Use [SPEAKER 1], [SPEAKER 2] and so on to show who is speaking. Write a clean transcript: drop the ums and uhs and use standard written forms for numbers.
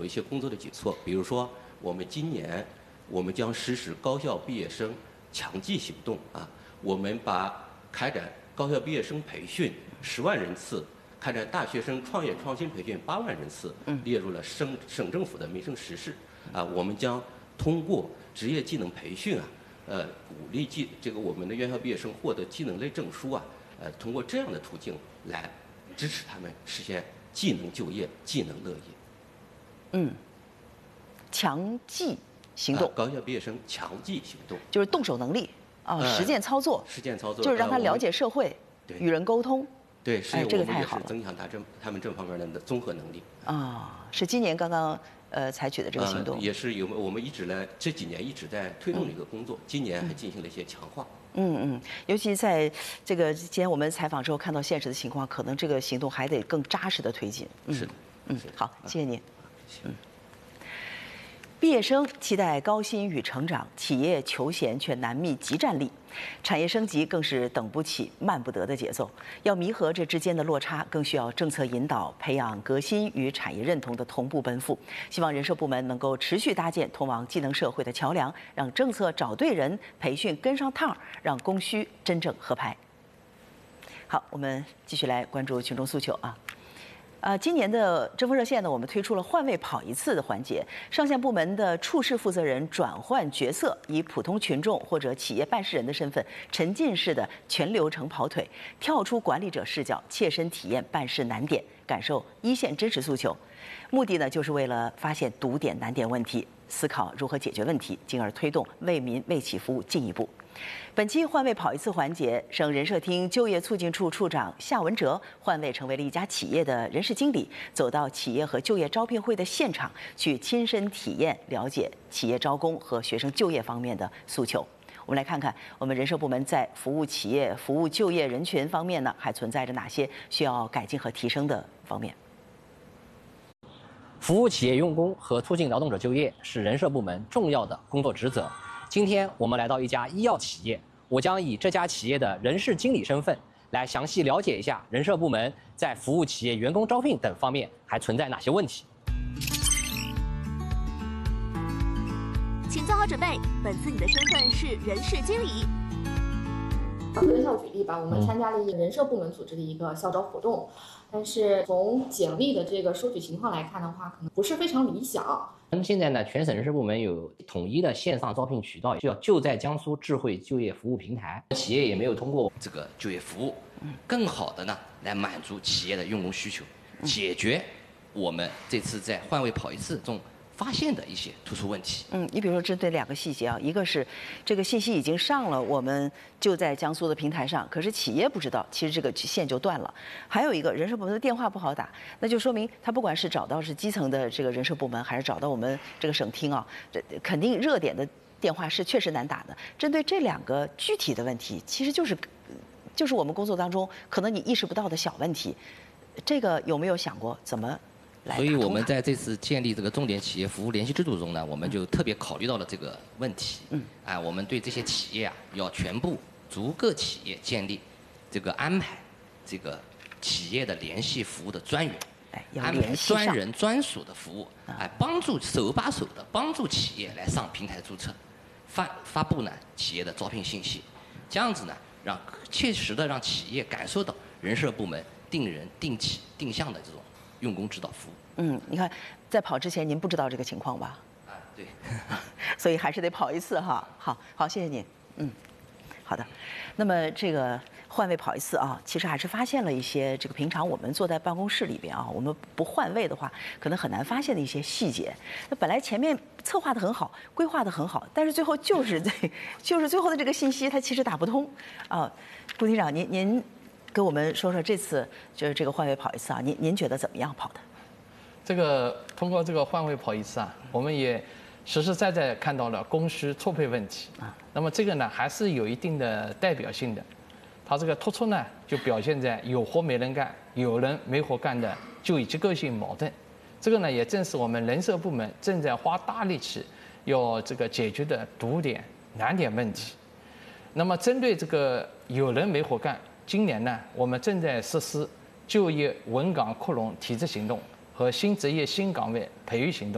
[SPEAKER 1] 些工作的举措，比如说我们今年我们将实施高校毕业生强记行动啊，我们把开展高校毕业生培训10万人次，开展大学生创业创新培训8万人次，列入了省政府的民生实事啊。我们将通过职业技能培训啊，鼓励我们的院校毕业生获得技能类证书啊，通过这样的途径来支持他们实现技能就业、技能乐业。
[SPEAKER 2] 强记行动，
[SPEAKER 1] 高校毕业生强记行动
[SPEAKER 2] 就是动手能力啊，实践操作，就是让他了解社会，与人沟通。
[SPEAKER 1] 对，是
[SPEAKER 2] 这个太好了，
[SPEAKER 1] 增强他们这方面的综合能力
[SPEAKER 2] 啊，是今年刚刚采取的这个行动，
[SPEAKER 1] 也是我们这几年一直在推动这个工作，今年还进行了一些强化。
[SPEAKER 2] 尤其在这个今天我们采访之后看到现实的情况，可能这个行动还得更扎实的推进。
[SPEAKER 1] 是的，
[SPEAKER 2] 好，谢谢您。毕业生期待高薪与成长，企业求贤却难觅即战力，产业升级更是等不起、慢不得的节奏。要弥合这之间的落差，更需要政策引导，培养革新与产业认同的同步奔赴。希望人社部门能够持续搭建通往技能社会的桥梁，让政策找对人，培训跟上趟，让供需真正合拍。好，我们继续来关注群众诉求啊。今年的争锋热线呢，我们推出了换位跑一次的环节，上线部门的处事负责人转换角色，以普通群众或者企业办事人的身份，沉浸式的全流程跑腿，跳出管理者视角，切身体验办事难点，感受一线真实诉求。目的呢，就是为了发现堵点难点问题，思考如何解决问题，进而推动为民为企服务进一步。本期换位跑一次环节，省人社厅就业促进处处长夏文哲换位成为了一家企业的人事经理，走到企业和就业招聘会的现场，去亲身体验了解企业招工和学生就业方面的诉求。我们来看看我们人社部门在服务企业、服务就业人群方面呢，还存在着哪些需要改进和提升的方面。
[SPEAKER 3] 服务企业用工和促进劳动者就业是人社部门重要的工作职责。今天我们来到一家医药企业，我将以这家企业的人事经理身份，来详细了解一下人社部门在服务企业员工招聘等方面还存在哪些问题。
[SPEAKER 4] 请做好准备，本次你的身份是人事经理。
[SPEAKER 5] 个人项举例吧，我们参加了一个人社部门组织的一个校招活动，但是从简历的这个收取情况来看的话，可能不是非常理想。
[SPEAKER 3] 现在呢，全省人事部门有统一的线上招聘渠道，叫就在江苏智慧就业服务平台。企业也没有通过
[SPEAKER 1] 这个就业服务，更好的呢来满足企业的用工需求，解决我们这次在换位跑一次中发现的一些突出问题。
[SPEAKER 2] 你比如说针对2个细节啊，一个是这个信息已经上了，我们就在江苏的平台上，可是企业不知道，其实这个线就断了。还有一个人社部门的电话不好打，那就说明他不管是找到是基层的这个人社部门，还是找到我们这个省厅啊，这肯定热点的电话是确实难打的。针对这2个具体的问题，其实就是我们工作当中可能你意识不到的小问题，这个有没有想过怎么？
[SPEAKER 1] 所以我们在这次建立这个重点企业服务联系制度中呢，我们就特别考虑到了这个问题。我们对这些企业要全部逐个企业建立这个安排这个企业的联系服务的专员，安排专人专属的服务，帮助手把手的帮助企业来上平台注册，发布呢企业的招聘信息，这样子呢让切实的让企业感受到人社部门定人定企定向的这种用工指导服务。
[SPEAKER 2] 你看，在跑之前您不知道这个情况吧？
[SPEAKER 1] 对，
[SPEAKER 2] 所以还是得跑一次哈。好，谢谢您。好的。那么这个换位跑一次啊，其实还是发现了一些这个平常我们坐在办公室里边啊，我们不换位的话，可能很难发现的一些细节。那本来前面策划的很好，规划的很好，但是最后就是最后的这个信息它其实打不通啊。顾厅长，您给我们说说这次就是这个换位跑一次啊，您觉得怎么样跑的？
[SPEAKER 6] 这个通过这个换位跑一次啊，我们也实实在在看到了供需错配问题啊。那么这个呢还是有一定的代表性的，它这个突出呢就表现在有活没人干，有人没活干的就医结构性矛盾。这个呢也正是我们人社部门正在花大力气要这个解决的堵点难点问题。那么针对这个有人没活干，今年呢我们正在实施就业稳岗扩容体制行动和新职业新岗位培育行动。